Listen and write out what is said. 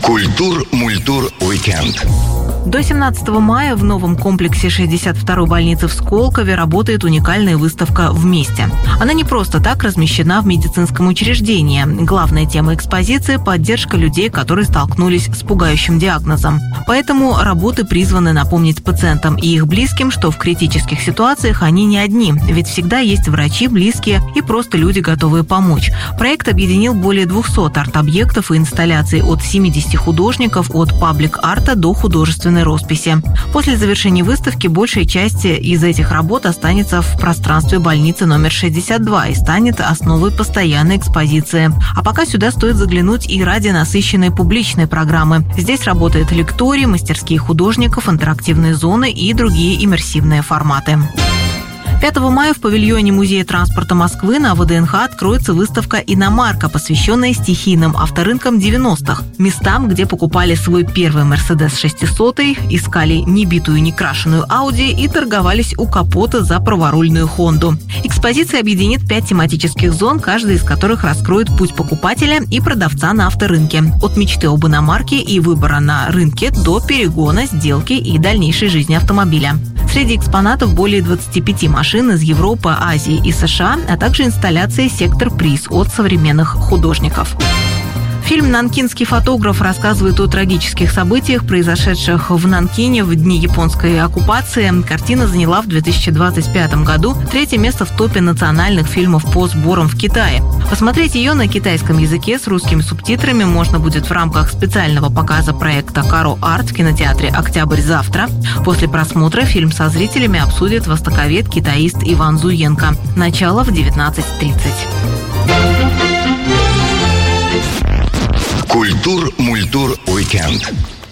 Культур-мультур-уикенд. До 17 мая в новом комплексе 62-й больницы в Сколково работает уникальная выставка «Вместе». Она не просто так размещена в медицинском учреждении. Главная тема экспозиции – поддержка людей, которые столкнулись с пугающим диагнозом. Поэтому работы призваны напомнить пациентам и их близким, что в критических ситуациях они не одни, ведь всегда есть врачи, близкие и просто люди, готовые помочь. Проект объединил более 200 арт-объектов и инсталляций от 70 художников, от паблик-арта до художественной росписи. После завершения выставки большая часть из этих работ останется в пространстве больницы номер 62 и станет основой постоянной экспозиции. А пока сюда стоит заглянуть и ради насыщенной публичной программы. Здесь работает лекторий, мастерские художников, интерактивные зоны и другие иммерсивные форматы. 5 мая в павильоне Музея транспорта Москвы на ВДНХ откроется выставка «Иномарка», посвященная стихийным авторынкам 90-х. Местам, где покупали свой первый Mercedes 600, искали небитую, некрашенную Audi и торговались у капота за праворульную Хонду. Экспозиция объединит 5 тематических зон, каждая из которых раскроет путь покупателя и продавца на авторынке. От мечты об иномарке и выбора на рынке до перегона, сделки и дальнейшей жизни автомобиля. Среди экспонатов более 25 машин из Европы, Азии и США, а также инсталляции «Сектор приз» от современных художников. Фильм «Нанкинский фотограф» рассказывает о трагических событиях, произошедших в Нанкине в дни японской оккупации. Картина заняла в 2025 году 3-е место в топе национальных фильмов по сборам в Китае. Посмотреть ее на китайском языке с русскими субтитрами можно будет в рамках специального показа проекта «Каро Арт» в кинотеатре «Октябрь» завтра. После просмотра фильм со зрителями обсудит востоковед-китаист Иван Зуенко. Начало в 19:30. Культур-мультур-уикенд.